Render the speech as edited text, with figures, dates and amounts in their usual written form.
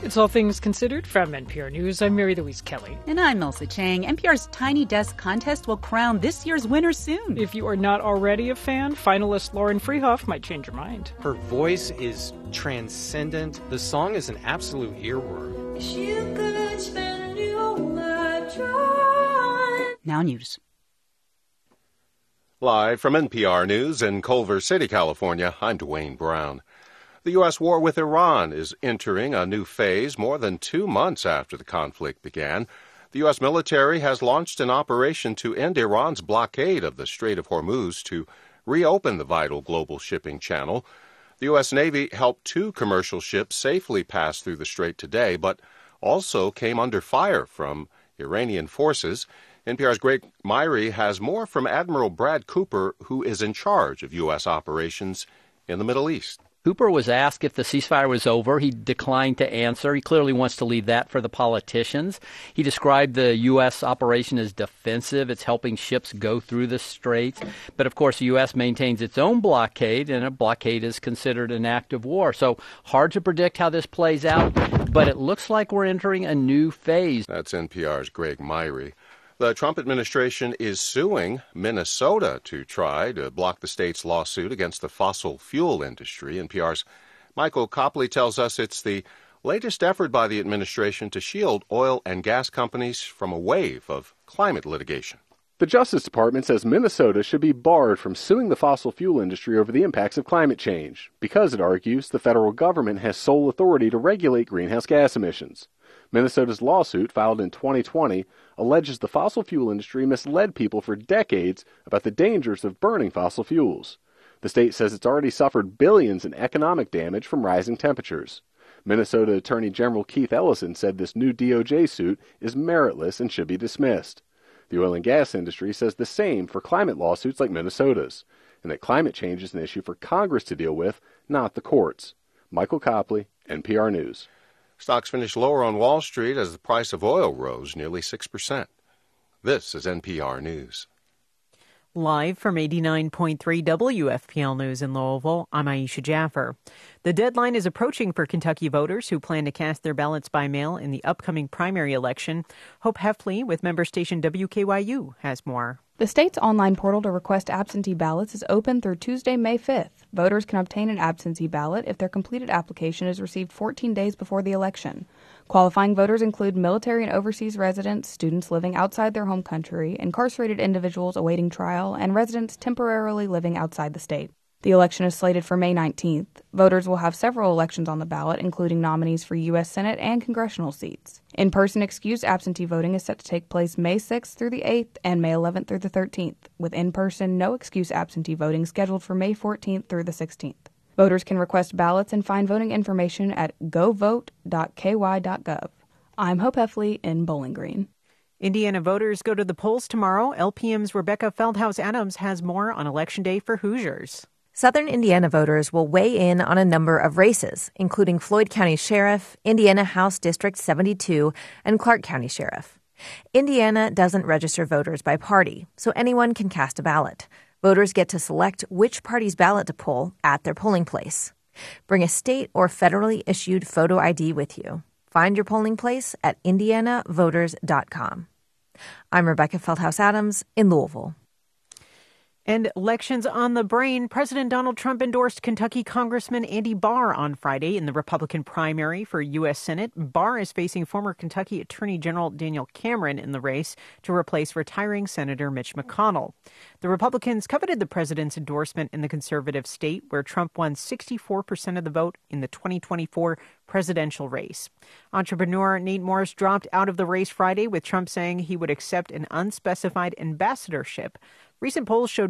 It's All Things Considered from NPR News. I'm Mary Louise Kelly. And I'm Elsa Chang. NPR's Tiny Desk contest will crown this year's winner soon. If you are not already a fan, finalist Lauren Freehoff might change your mind. Her voice is transcendent. The song is an absolute earworm. You could spend your life trying. Now news. Live from NPR News in Culver City, California, I'm Dwayne Brown. The U.S. war with Iran is entering a new phase more than 2 months after the conflict began. The U.S. military has launched an operation to end Iran's blockade of the Strait of Hormuz to reopen the vital global shipping channel. The U.S. Navy helped 2 commercial ships safely pass through the strait today, but also came under fire from Iranian forces. NPR's Greg Myrie has more from Admiral Brad Cooper, who is in charge of U.S. operations in the Middle East. Cooper was asked if the ceasefire was over. He declined to answer. He clearly wants to leave that for the politicians. He described the U.S. operation as defensive. It's helping ships go through the straits. But, of course, the U.S. maintains its own blockade, and a blockade is considered an act of war. So hard to predict how this plays out, but it looks like we're entering a new phase. That's NPR's Greg Myrie. The Trump administration is suing Minnesota to try to block the state's lawsuit against the fossil fuel industry. NPR's Michael Copley tells us it's the latest effort by the administration to shield oil and gas companies from a wave of climate litigation. The Justice Department says Minnesota should be barred from suing the fossil fuel industry over the impacts of climate change because, it argues, the federal government has sole authority to regulate greenhouse gas emissions. Minnesota's lawsuit, filed in 2020, alleges the fossil fuel industry misled people for decades about the dangers of burning fossil fuels. The state says it's already suffered billions in economic damage from rising temperatures. Minnesota Attorney General Keith Ellison said this new DOJ suit is meritless and should be dismissed. The oil and gas industry says the same for climate lawsuits like Minnesota's, and that climate change is an issue for Congress to deal with, not the courts. Michael Copley, NPR News. Stocks finished lower on Wall Street as the price of oil rose nearly 6%. This is NPR News. Live from 89.3 WFPL News in Louisville, I'm Aisha Jaffer. The deadline is approaching for Kentucky voters who plan to cast their ballots by mail in the upcoming primary election. Hope Heffley with member station WKYU has more. The state's online portal to request absentee ballots is open through Tuesday, May 5th. Voters can obtain an absentee ballot if their completed application is received 14 days before the election. Qualifying voters include military and overseas residents, students living outside their home country, incarcerated individuals awaiting trial, and residents temporarily living outside the state. The election is slated for May 19th. Voters will have several elections on the ballot, including nominees for U.S. Senate and congressional seats. In-person excused absentee voting is set to take place May 6th through the 8th and May 11th through the 13th, with in-person no excuse absentee voting scheduled for May 14th through the 16th. Voters can request ballots and find voting information at govote.ky.gov. I'm Hope Heffley in Bowling Green. Indiana voters go to the polls tomorrow. LPM's Rebecca Feldhaus-Adams has more on Election Day for Hoosiers. Southern Indiana voters will weigh in on a number of races, including Floyd County Sheriff, Indiana House District 72, and Clark County Sheriff. Indiana doesn't register voters by party, so anyone can cast a ballot. Voters get to select which party's ballot to pull at their polling place. Bring a state or federally issued photo ID with you. Find your polling place at indianavoters.com. I'm Rebecca Feldhaus-Adams in Louisville. And elections on the brain. President Donald Trump endorsed Kentucky Congressman Andy Barr on Friday in the Republican primary for U.S. Senate. Barr is facing former Kentucky Attorney General Daniel Cameron in the race to replace retiring Senator Mitch McConnell. The Republicans coveted the president's endorsement in the conservative state, where Trump won 64% of the vote in the 2024 presidential race. Entrepreneur Nate Morris dropped out of the race Friday, with Trump saying he would accept an unspecified ambassadorship. Recent polls showed